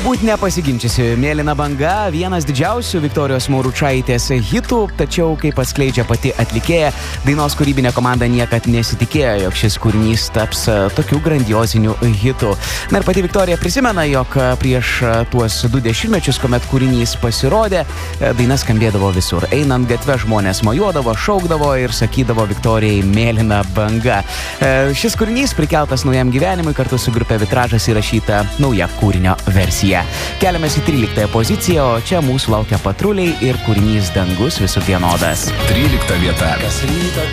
Turbūt nepasiginčysi, Mėlyna banga vienas didžiausių Viktorijos Mauručaitės hitų, tačiau, kaip atskleidžia pati atlikėja, dainos kūrybinė komanda niekad nesitikėjo, jog šis kūrinys taps tokiu grandioziniu hitu. Na ir pati Viktorija prisimena, jog prieš tuos 2 dešimtmečius, kuomet kūrinys pasirodė, daina skambėdavo visur. Einant gatve žmonės mojuodavo, šaukdavo ir sakydavo Viktorijai Mėlyna banga. Šis kūrinys prikeltas naujam gyvenimui, kartu su grupė Vitražas įrašyta nauja kūrinio versija. Keliamės į 13 poziciją, o čia mūsų laukia Patruliai ir kūrinys Dangus visur vienodas. 13 vieta.